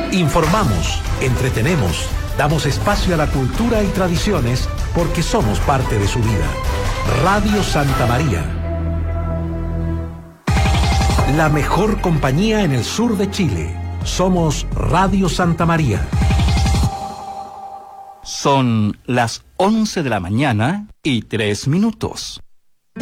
Informamos, entretenemos, damos espacio a la cultura y tradiciones porque somos parte de su vida. Radio Santa María. La mejor compañía en el sur de Chile. Somos Radio Santa María. Son las 11 de la mañana y 3 minutos.